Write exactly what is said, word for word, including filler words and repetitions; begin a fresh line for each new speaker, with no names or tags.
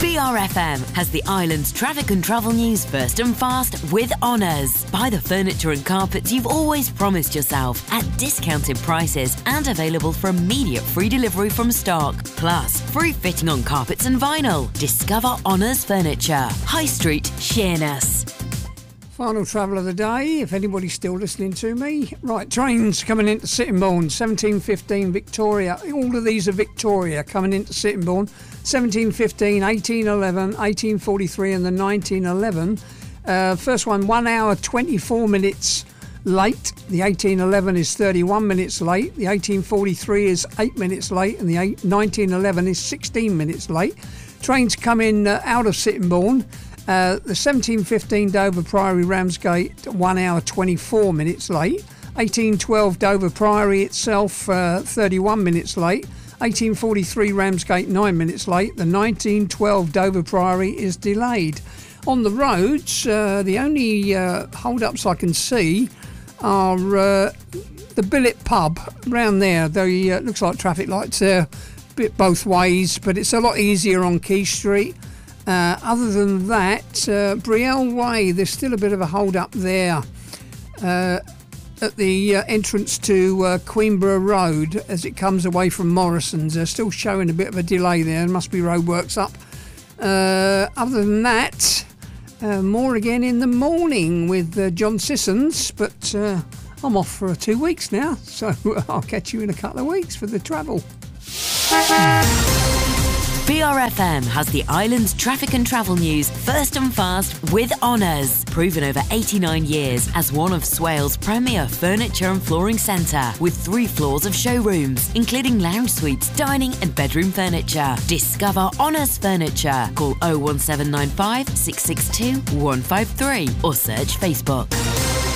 B R F M has the island's traffic and travel news first and fast with Honours. Buy the furniture and carpets you've always promised yourself at discounted prices and available for immediate free delivery from stock. Plus, free fitting on carpets and vinyl. Discover Honours Furniture. High Street, Sheerness.
Final travel of the day, if anybody's still listening to me. Right, trains coming into Sittingbourne, seventeen fifteen Victoria. All of these are Victoria coming into Sittingbourne. seventeen fifteen, eighteen eleven, eighteen forty-three and the nineteen eleven. Uh, first one, one hour twenty-four minutes late. The eighteen eleven is thirty-one minutes late. The eighteen forty-three is eight minutes late. And the nineteen eleven is sixteen minutes late. Trains come in uh, out of Sittingbourne. Uh, the seventeen fifteen Dover Priory Ramsgate, one hour twenty-four minutes late. eighteen twelve Dover Priory itself, uh, thirty-one minutes late. eighteen forty-three Ramsgate, nine minutes late. The nineteen twelve Dover Priory is delayed. On the roads, uh, the only uh, hold-ups I can see are uh, the Billet Pub round there. There uh, looks like traffic lights there, bit both ways, but it's a lot easier on Quay Street. Uh, other than that, uh, Brielle Way, there's still a bit of a hold-up there uh, at the uh, entrance to uh, Queenborough Road as it comes away from Morrison's. They're still showing a bit of a delay there. There must be roadworks up. Uh, other than that, uh, more again in the morning with uh, John Sissons, but uh, I'm off for two weeks now, so I'll catch you in a couple of weeks for the travel.
B R F M has the island's traffic and travel news first and fast with Honours. Proven over eighty-nine years as one of Swale's premier furniture and flooring centre with three floors of showrooms, including lounge suites, dining and bedroom furniture. Discover Honours Furniture. Call oh one seven nine five, six six two, one five three or search Facebook.